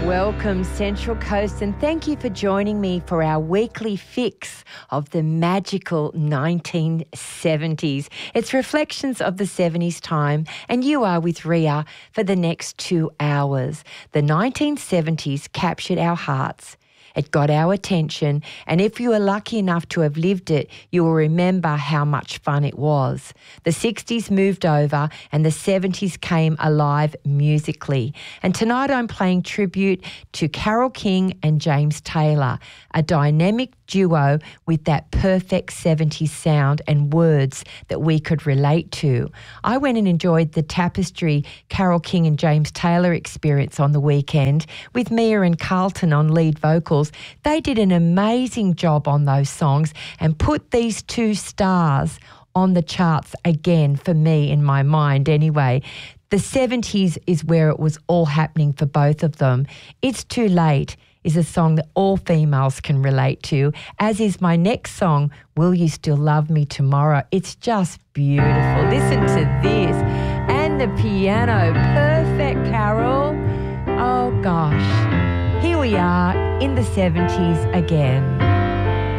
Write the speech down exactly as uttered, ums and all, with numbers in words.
Welcome, Central Coast, and thank you for joining me for our weekly fix of the magical nineteen seventies. It's reflections of the seventies time, and you are with Ria for the next two hours. The nineteen seventies captured our hearts. It got our attention, and if you are lucky enough to have lived it, you will remember how much fun it was. The sixties moved over and the seventies came alive musically. And tonight I'm playing tribute to Carole King and James Taylor, a dynamic duo with that perfect seventies sound and words that we could relate to. I went and enjoyed the Tapestry Carole King and James Taylor experience on the weekend with Mia and Carlton on lead vocals. They did an amazing job on those songs and put these two stars on the charts again for me, in my mind anyway. The seventies is where it was all happening for both of them. It's Too Late is a song that all females can relate to, as is my next song, Will You Still Love Me Tomorrow? It's just beautiful. Listen to this. And the piano. Perfect, Carole. Oh, gosh. Here we are in the seventies again.